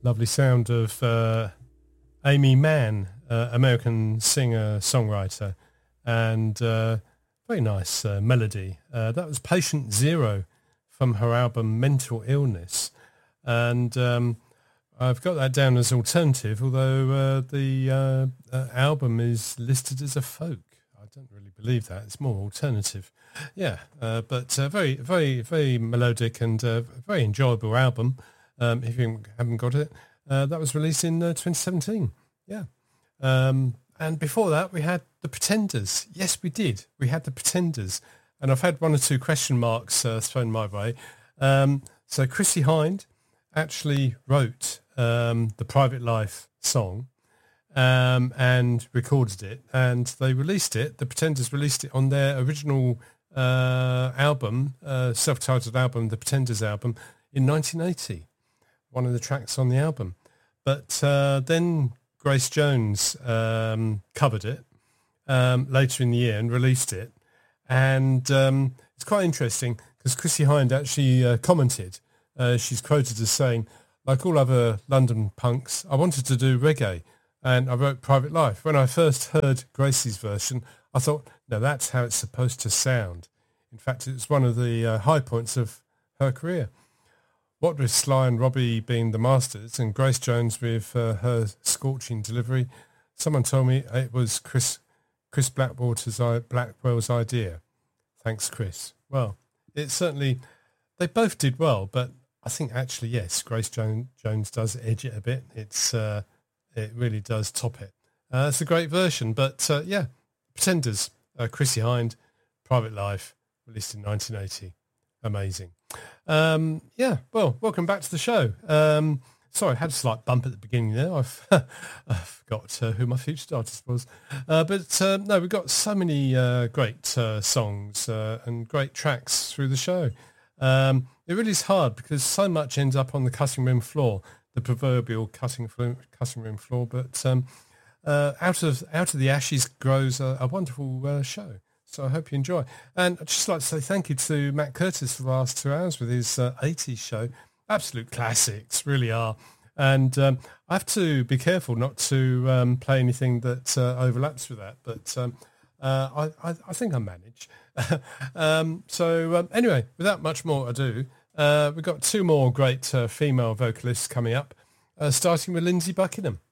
Lovely sound of Amy Mann, American singer-songwriter, and very nice melody. That was Patient Zero from her album Mental Illness. And I've got that down as alternative, although the album is listed as a folk. I don't really believe that. It's more alternative. Yeah, but very, very, very melodic and very enjoyable album. If you haven't got it, that was released in 2017. Yeah. And before that, we had The Pretenders. Yes, we did. We had The Pretenders. And I've had one or two question marks thrown my way. So Chrissie Hynde actually wrote the Private Life song and recorded it. And they released it. The Pretenders released it on their original album, self-titled album, The Pretenders album, in 1980. One of the tracks on the album. But then Grace Jones covered it later in the year and released it. And it's quite interesting because Chrissie Hynde actually commented. She's quoted as saying, like all other London punks, I wanted to do reggae and I wrote Private Life. When I first heard Gracie's version, I thought, no, that's how it's supposed to sound. In fact, it's one of the high points of her career. What with Sly and Robbie being the masters and Grace Jones with her scorching delivery, someone told me it was Chris Blackwell's idea. Thanks, Chris. Well, it certainly, they both did well, but I think actually, yes, Grace Jones does edge it a bit. It really does top it. It's a great version, but yeah, Pretenders, Chrissie Hynde, Private Life, released in 1980. Amazing. Yeah, well, welcome back to the show. Sorry, I had a slight bump at the beginning there. I forgot who my featured artist was. But no, we've got so many great songs and great tracks through the show. It really is hard because so much ends up on the cutting room floor, the proverbial cutting room floor. But out of the ashes grows a wonderful show. So I hope you enjoy. And I'd just like to say thank you to Matt Curtis for the last 2 hours with his 80s show. Absolute classics, really are. And I have to be careful not to play anything that overlaps with that. But I think I manage. So anyway, without much more ado, we've got 2 more great female vocalists coming up, starting with Lindsey Buckingham.